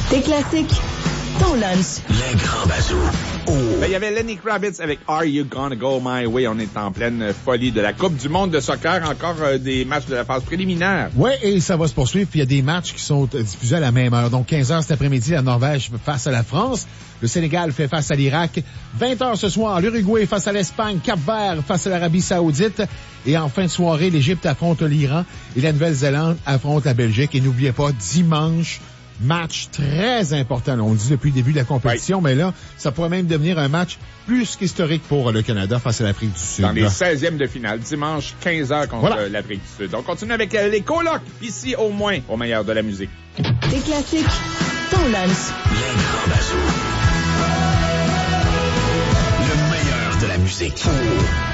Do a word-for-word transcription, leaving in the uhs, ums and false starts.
Tes classiques, ton lunch. Les grands bazous. Oh. Ben, il y avait Lenny Kravitz avec Are You Gonna Go My Way? On est en pleine folie de la Coupe du monde de soccer. Encore euh, des matchs de la phase préliminaire. Oui, et ça va se poursuivre. Puis il y a des matchs qui sont diffusés à la même heure. Donc, quinze heures cet après-midi, la Norvège face à la France. Le Sénégal fait face à l'Irak. vingt heures ce soir, l'Uruguay face à l'Espagne. Cap-Vert face à l'Arabie Saoudite. Et en fin de soirée, l'Égypte affronte l'Iran. Et la Nouvelle-Zélande affronte la Belgique. Et n'oubliez pas, dimanche, match très important. On le dit depuis le début de la compétition, oui. Mais là, ça pourrait même devenir un match plus qu'historique pour le Canada face à l'Afrique du Sud. Dans les seizièmes de finale, dimanche, quinze heures contre voilà. l'Afrique du Sud. On continue avec les colocs, ici au moins, au meilleur de la musique. Des classiques, ton lunch. Les grands bazous. Le meilleur de la musique.